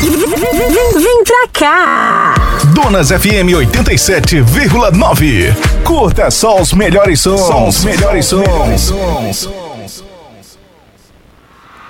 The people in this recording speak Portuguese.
Vem pra cá. Donas FM 87,9. Curta só os melhores sons.